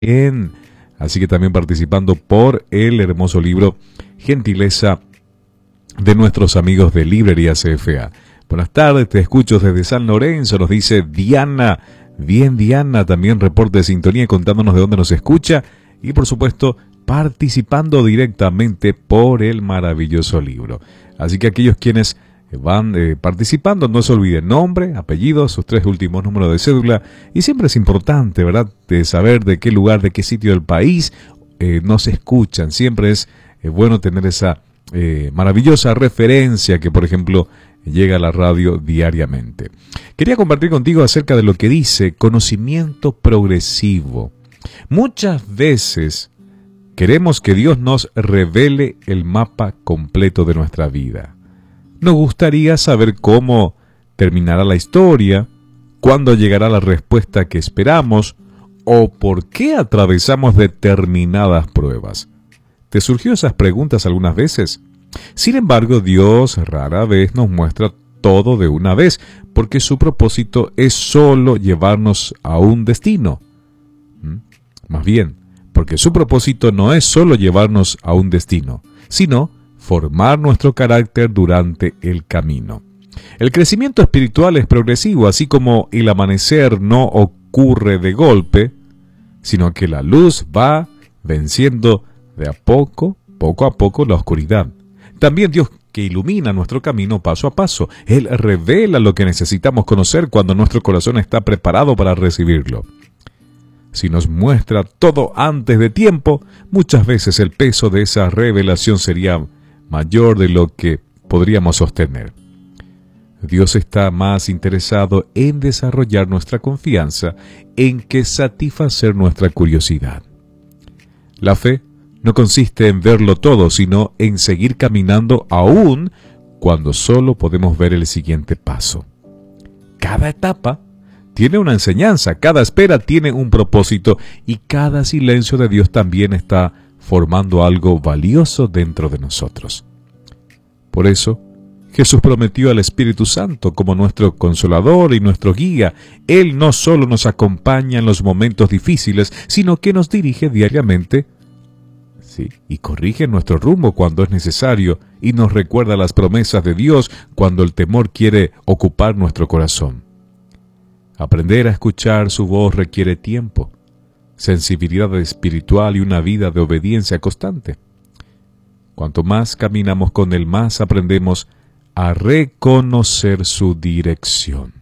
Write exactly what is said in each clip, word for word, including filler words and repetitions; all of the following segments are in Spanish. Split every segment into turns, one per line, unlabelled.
En, así que también participando por el hermoso libro Gentileza de nuestros amigos de Librería C F A. Buenas tardes, te escucho desde San Lorenzo, nos dice Diana. Bien, Diana, también reporte de sintonía contándonos de dónde nos escucha y por supuesto participando directamente por el maravilloso libro. Así que aquellos quienes van eh, participando, no se olviden nombre, apellido, sus tres últimos números de cédula, y siempre es importante, ¿verdad?, de saber de qué lugar, de qué sitio del país eh, nos escuchan. Siempre es eh, bueno tener esa eh, maravillosa referencia que, por ejemplo, llega a la radio diariamente. Quería compartir contigo acerca de lo que dice conocimiento progresivo. Muchas veces queremos que Dios nos revele el mapa completo de nuestra vida. Nos gustaría saber cómo terminará la historia, cuándo llegará la respuesta que esperamos o por qué atravesamos determinadas pruebas. ¿Te surgió esas preguntas algunas veces? Sin embargo, Dios rara vez nos muestra todo de una vez, porque su propósito es solo llevarnos a un destino. ¿Mm? Más bien, porque su propósito no es solo llevarnos a un destino, sino formar nuestro carácter durante el camino. El crecimiento espiritual es progresivo, así como el amanecer no ocurre de golpe, sino que la luz va venciendo de a poco, poco a poco la oscuridad. También Dios, que ilumina nuestro camino paso a paso, Él revela lo que necesitamos conocer cuando nuestro corazón está preparado para recibirlo. Si nos muestra todo antes de tiempo, muchas veces el peso de esa revelación sería mayor de lo que podríamos sostener. Dios está más interesado en desarrollar nuestra confianza en que satisfacer nuestra curiosidad. La fe no consiste en verlo todo, sino en seguir caminando aún cuando solo podemos ver el siguiente paso. Cada etapa tiene una enseñanza, cada espera tiene un propósito y cada silencio de Dios también está formando algo valioso dentro de nosotros. Por eso, Jesús prometió al Espíritu Santo como nuestro consolador y nuestro guía. Él no solo nos acompaña en los momentos difíciles, sino que nos dirige diariamente, sí, y corrige nuestro rumbo cuando es necesario y nos recuerda las promesas de Dios cuando el temor quiere ocupar nuestro corazón. Aprender a escuchar su voz requiere tiempo, sensibilidad espiritual y una vida de obediencia constante. Cuanto más caminamos con Él, más aprendemos a reconocer su dirección.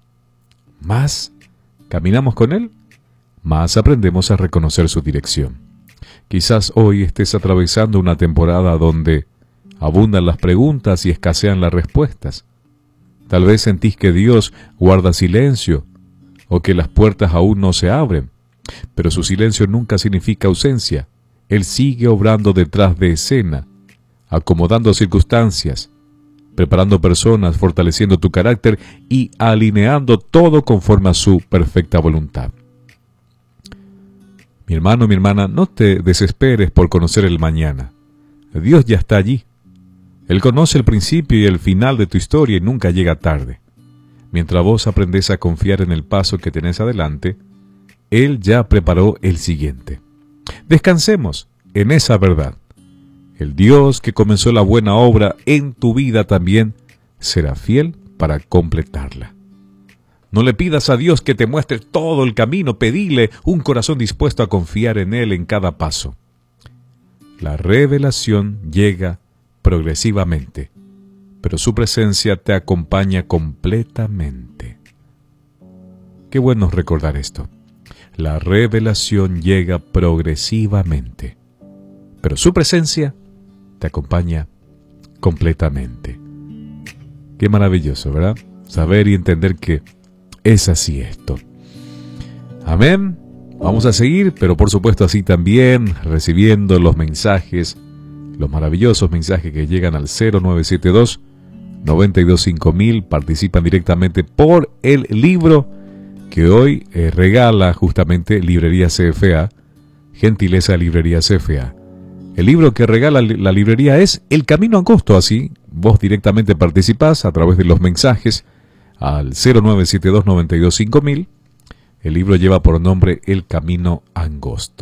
Más caminamos con Él, más aprendemos a reconocer su dirección. Quizás hoy estés atravesando una temporada donde abundan las preguntas y escasean las respuestas. Tal vez sentís que Dios guarda silencio o que las puertas aún no se abren, pero su silencio nunca significa ausencia. Él sigue obrando detrás de escena, acomodando circunstancias, preparando personas, fortaleciendo tu carácter y alineando todo conforme a su perfecta voluntad. Mi hermano, mi hermana, no te desesperes por conocer el mañana. Dios ya está allí. Él conoce el principio y el final de tu historia y nunca llega tarde. Mientras vos aprendés a confiar en el paso que tenés adelante, Él ya preparó el siguiente. Descansemos en esa verdad. El Dios que comenzó la buena obra en tu vida también será fiel para completarla. No le pidas a Dios que te muestre todo el camino, pedile un corazón dispuesto a confiar en Él en cada paso. La revelación llega progresivamente, pero su presencia te acompaña completamente. Qué bueno recordar esto. La revelación llega progresivamente, pero su presencia te acompaña completamente. Qué maravilloso, ¿verdad? Saber y entender que es así esto. Amén. Vamos a seguir, pero por supuesto así también recibiendo los mensajes, los maravillosos mensajes que llegan al cero nueve siete dos, nueve dos cinco mil. Participan directamente por el libro que hoy eh, regala justamente Librería C F A, gentileza Librería C F A. El libro que regala la librería es El Camino Angosto, así vos directamente participás a través de los mensajes al cero nueve siete dos, nueve dos cinco mil. El libro lleva por nombre El Camino Angosto.